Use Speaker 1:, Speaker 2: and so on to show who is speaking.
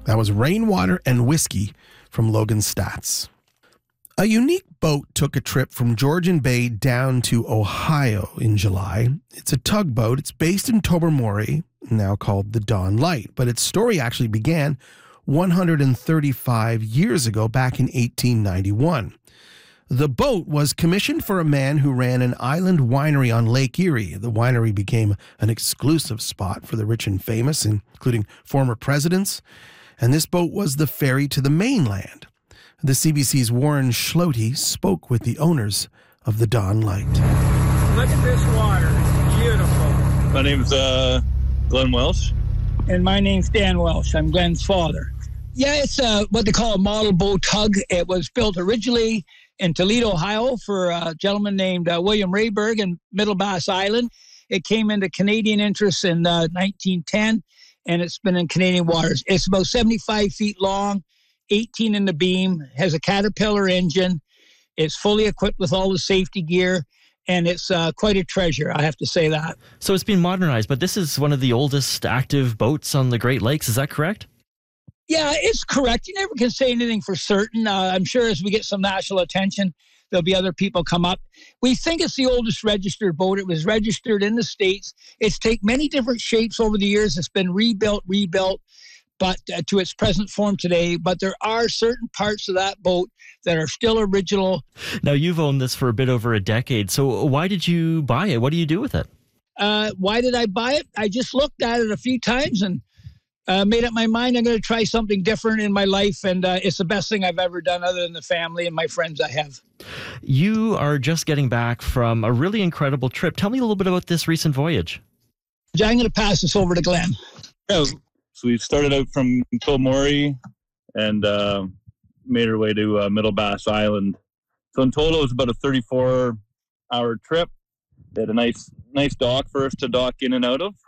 Speaker 1: That was Rainwater and Whiskey from Logan Stats. A unique boat took a trip from Georgian Bay down to Ohio in July. It's a tugboat. It's based in Tobermory, now called the Dawn Light, but its story actually began 135 years ago, back in 1891. The boat was commissioned for a man who ran an island winery on Lake Erie. The winery became an exclusive spot for the rich and famous, including former presidents, and this boat was the ferry to the mainland. The CBC's Warren Schlote spoke with the owners of the Dawn Light.
Speaker 2: Look at this water. It's beautiful.
Speaker 3: My name's Glenn Welsh.
Speaker 2: And my name's Dan Welsh. I'm Glenn's father. Yeah, it's what they call a model boat tug. It was built originally in Toledo, Ohio for a gentleman named William Rayberg in Middle Bass Island. It came into Canadian interests in 1910, and it's been in Canadian waters. It's about 75 feet long, 18 in the beam, has a Caterpillar engine. It's fully equipped with all the safety gear, and it's quite a treasure, I have to say that.
Speaker 4: So it's been modernized, but this is one of the oldest active boats on the Great Lakes. Is that correct?
Speaker 2: Yeah, it's correct. You never can say anything for certain. I'm sure as we get some national attention, there'll be other people come up. We think it's the oldest registered boat. It was registered in the States. It's taken many different shapes over the years. It's been rebuilt, but to its present form today. But there are certain parts of that boat that are still original.
Speaker 4: Now, you've owned this for a bit over a decade. So why did you buy it? What do you do with it?
Speaker 2: Why did I buy it? I just looked at it a few times and made up my mind I'm going to try something different in my life, and it's the best thing I've ever done other than the family and my friends I have.
Speaker 4: You are just getting back from a really incredible trip. Tell me a little bit about this recent voyage.
Speaker 2: I'm going to pass this over to Glenn.
Speaker 3: Yeah, so we started out from Tobermory and made our way to Middle Bass Island. So in total, it was about a 34-hour trip. They had a nice dock for us to dock in and out of.